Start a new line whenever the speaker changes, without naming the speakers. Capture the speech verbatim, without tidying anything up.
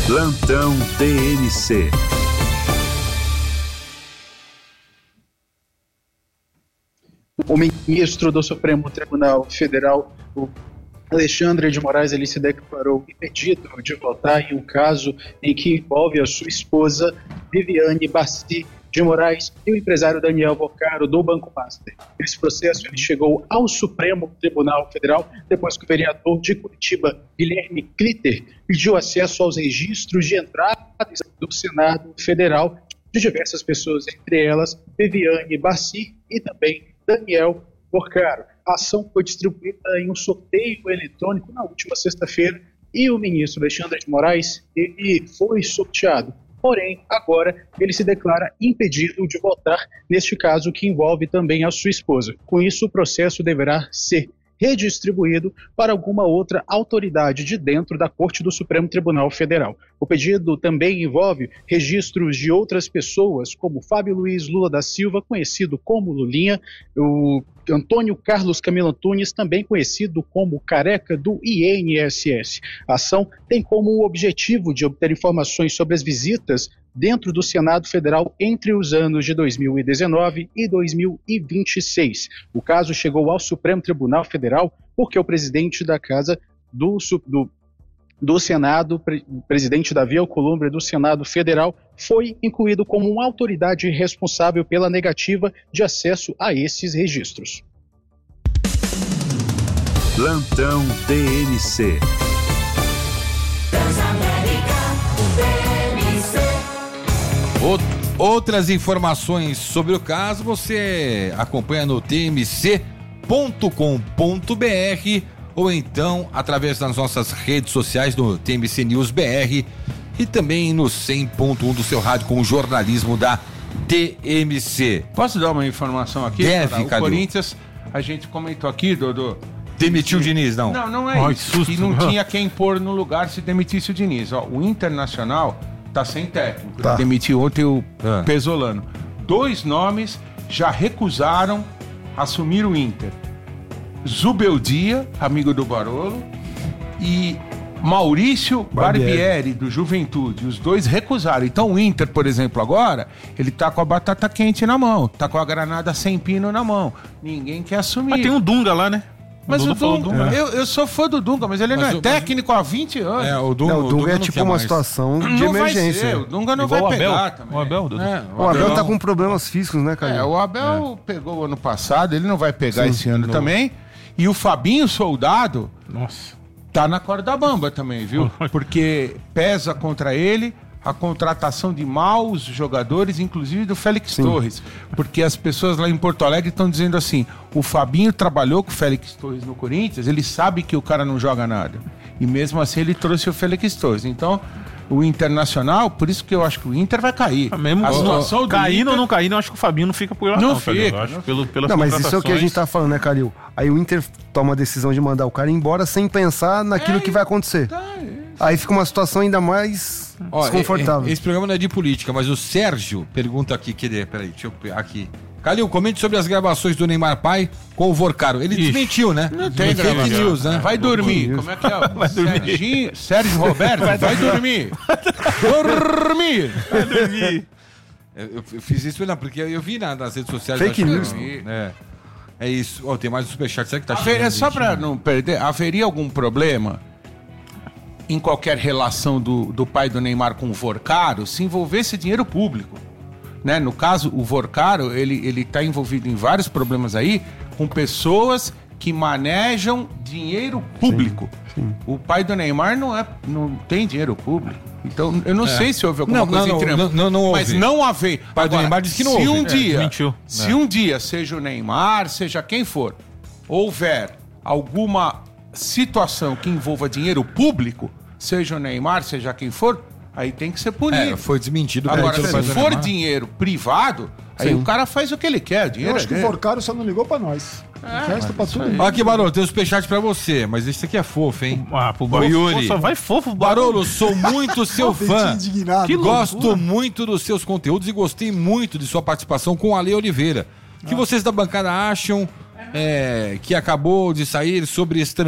Plantão T M C.
O ministro do Supremo Tribunal Federal, o Alexandre de Moraes, ele se declarou impedido de votar em um caso em que envolve a sua esposa, Viviane Bassi de Moraes, e o empresário Daniel Vocaro, do Banco Master. Esse processo ele chegou ao Supremo Tribunal Federal depois que o vereador de Curitiba, Guilherme Clitter, pediu acesso aos registros de entrada do Senado Federal de diversas pessoas, entre elas Viviane Bassi e também Daniel Vocaro. A ação foi distribuída em um sorteio eletrônico na última sexta-feira e o ministro Alexandre de Moraes ele foi sorteado. Porém, agora ele se declara impedido de votar neste caso que envolve também a sua esposa. Com isso, o processo deverá ser redistribuído para alguma outra autoridade de dentro da Corte do Supremo Tribunal Federal. O pedido também envolve registros de outras pessoas, como Fábio Luiz Lula da Silva, conhecido como Lulinha, o Antônio Carlos Camilo Antunes, também conhecido como Careca do I N S S. A ação tem como objetivo de obter informações sobre as visitas dentro do Senado Federal entre os anos de dois mil e dezenove e dois mil e vinte e seis. O caso chegou ao Supremo Tribunal Federal porque o presidente da Casa do, do, do Senado, pre, presidente Davi Alcolumbre do Senado Federal, foi incluído como uma autoridade responsável pela negativa de acesso a esses registros.
Plantão T M C.
Outras informações sobre o caso você acompanha no t m c ponto com ponto b r ou então através das nossas redes sociais no T M C News B R e também no cem ponto um do seu rádio com o jornalismo da T M C.
Posso dar uma informação aqui?
Deve,
o Corinthians, a gente comentou aqui, Dodô.
Demitiu o Diniz, não?
Não, não é
Ai,
isso.
susto.
Que não tinha quem pôr no lugar se demitisse o Diniz. Ó, o Internacional tá sem técnico.
Tá.
Demitiu ontem o
Ah.
Pesolano. Dois nomes já recusaram assumir o Inter. Zubeldia, amigo do Barolo, e Maurício
Barbieri.
Barbieri, do Juventude. Os dois recusaram. Então o Inter, por exemplo, agora, ele tá com a batata quente na mão, tá com a granada sem pino na mão. Ninguém quer assumir.
Mas tem um Dunga lá, né?
Mas o
Dudu falou
Dunga,
Dunga.
eu, eu sou fã do Dunga, mas ele
Mas
não é
o-
técnico há vinte anos.
É, o Dunga,
Não, o Dunga é
não
tipo
quer
uma
mais.
situação de
Não vai
emergência.
ser, o Dunga não
Igual
vai
o Abel.
pegar também.
O Abel, Dudu.
É,
O Abel
Não.
tá com problemas físicos, né, cara?
É, o Abel pegou o ano passado, ele não vai pegar
Sim,
esse ano
não.
também. E o Fabinho Soldado
Nossa.
tá na corda bamba também, viu? Porque pesa contra ele a contratação de maus jogadores, inclusive do Félix
Sim.
Torres. Porque as pessoas lá em Porto Alegre estão dizendo assim, o Fabinho trabalhou com o Félix Torres no Corinthians, ele sabe que o cara não joga nada. E mesmo assim ele trouxe o Félix Torres. Então, o Internacional, por isso que eu acho que o Inter vai cair.
Mesmo
a situação do
caindo
Inter...
ou não caindo, eu acho que o Fabinho não fica por lá.
Não
Calil.
fica,
Eu acho
não
pelo, pelas
Não, mas isso é o que a
contratações.
gente tá falando, né, Calil? Aí o Inter toma a decisão de mandar o cara embora sem pensar naquilo
É,
que vai acontecer.
Tá, é.
Aí fica uma situação ainda mais
Ó,
desconfortável.
é- é- Esse programa não é de política, mas o Sérgio pergunta aqui, cadê? Peraí, deixa eu pegar aqui. Calil, comente sobre as gravações do Neymar pai com o Vorcaro. Ele
Ixi.
desmentiu, né?
Não tem
fake
gravação.
news, né?
Vai dormir. Como é que é? Vai
dormir.
Serginho, Sérgio Roberto, vai, dormir. Dormir.
Vai dormir.
Eu, eu- eu fiz isso, não, porque eu vi na- nas redes sociais.
Fake
acho que-
news.
É. É isso. Ó, tem mais um superchat. Será que tá
Haver-
chegando,
É só
gente?
pra não perder, haveria algum problema em qualquer relação do, do pai do Neymar com o Vorcaro se envolvesse dinheiro público? Né? No caso, o Vorcaro, ele, ele tá envolvido em vários problemas aí com pessoas que manejam dinheiro público. O pai do Neymar não, é, não tem dinheiro público. Então, eu não sei se houve alguma
Não,
coisa
não,
entre
não,
ambos.
não, não houve.
Mas não haver.
O pai do Neymar disse que não
se
houve.
um
É,
dia,
desmentiu.
se
É.
um dia, seja o Neymar, seja quem for, houver alguma situação que envolva dinheiro público, seja o Neymar, seja quem for, aí tem que ser punido.
É, foi desmentido.
Agora,
pelo pai
se
do
for
Neymar.
dinheiro privado, aí
Sim.
o cara faz o que ele quer. O dinheiro
Eu acho
é
que o
dele.
Vorcaro só não ligou pra nós. O resto pra tudo.
Ó, aqui, Barolo, tem um superchat pra você, mas esse aqui é fofo, hein?
Ah, pro
Ô,
Barolo.
Yuri.
Pô, só vai fofo,
Barolo, sou muito seu fã.
Indignado.
Que
Gosto
loucura.
muito dos seus conteúdos e gostei muito de sua participação com a Ale Oliveira. O que vocês da bancada acham é, que acabou de sair sobre